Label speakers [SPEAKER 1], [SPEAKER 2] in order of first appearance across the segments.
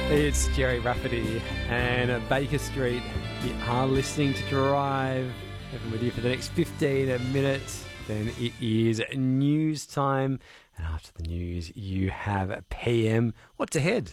[SPEAKER 1] It's Jerry Rafferty and Baker Street. You are listening to Drive. Having with you for the next 15 minutes. Then it is news time. And after the news, you have PM. What's ahead?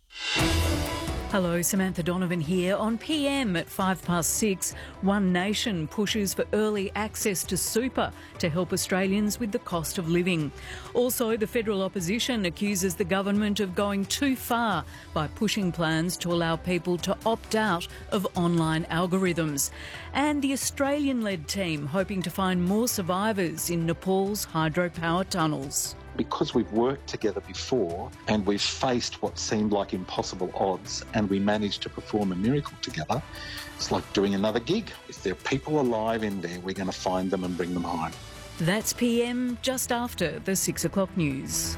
[SPEAKER 2] Hello, Samantha Donovan here. On PM at 6:05, One Nation pushes for early access to super to help Australians with the cost of living. Also, the federal opposition accuses the government of going too far by pushing plans to allow people to opt out of online algorithms. And the Australian-led team hoping to find more survivors in Nepal's hydropower tunnels.
[SPEAKER 3] Because we've worked together before and we've faced what seemed like impossible odds and we managed to perform a miracle together, it's like doing another gig. If there are people alive in there, we're going to find them and bring them home.
[SPEAKER 2] That's PM just after the 6 o'clock news.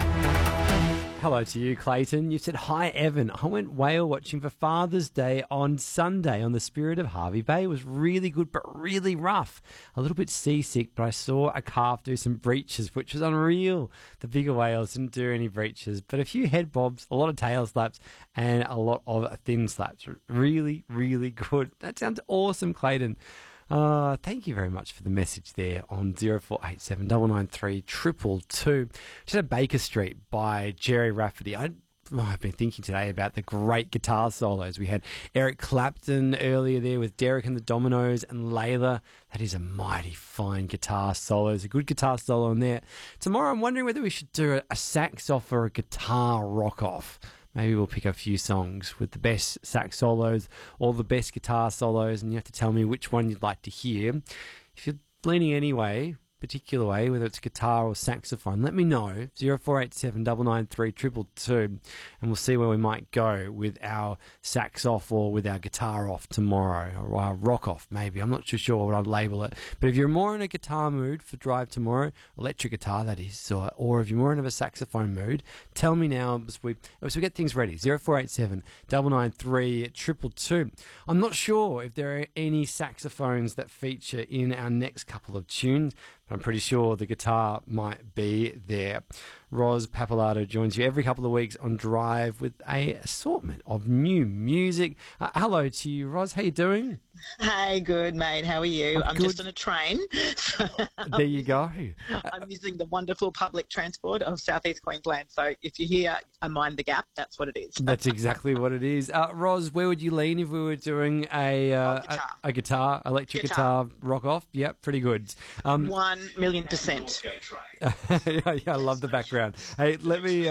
[SPEAKER 1] Hello to you, Clayton. You said, hi, Evan. I went whale watching for Father's Day on Sunday on the Spirit of Hervey Bay. It was really good, but really rough. A little bit seasick, but I saw a calf do some breaches, which was unreal. The bigger whales didn't do any breaches, but a few head bobs, a lot of tail slaps, and a lot of thin slaps. Really, really good. That sounds awesome, Clayton. Thank you very much for the message there on 0487 993 222. Just at Baker Street by Jerry Rafferty. I've been thinking today about the great guitar solos. We had Eric Clapton earlier there with Derek and the Dominoes and Layla. That is a mighty fine guitar solo. There's a good guitar solo in there. Tomorrow I'm wondering whether we should do a sax off or a guitar rock off. Maybe we'll pick a few songs with the best sax solos or the best guitar solos, and you have to tell me which one you'd like to hear. If you're leaning any way, particular way, whether it's guitar or saxophone, let me know. 0487 993 222, and we'll see where we might go with our sax off or with our guitar off tomorrow, or our rock off maybe. I'm not too sure what I'd label it. But if you're more in a guitar mood for Drive tomorrow, electric guitar that is, or if you're more in a saxophone mood, tell me now as we get things ready. 0487 993 222. I'm not sure if there are any saxophones that feature in our next couple of tunes. I'm pretty sure the guitar might be there. Roz Papalato joins you every couple of weeks on Drive with an assortment of new music. Hello to you, Roz. How you doing?
[SPEAKER 4] Hey, good, mate. How are you? I'm just on a train.
[SPEAKER 1] There you go.
[SPEAKER 4] I'm using the wonderful public transport of Southeast Queensland. So if you hear I mind the gap, that's what it is.
[SPEAKER 1] That's exactly what it is. Roz, where would you lean if we were doing a guitar, electric guitar rock off? Yep, pretty good.
[SPEAKER 4] 1,000,000%.
[SPEAKER 1] Yeah, I love the background. Hey, let me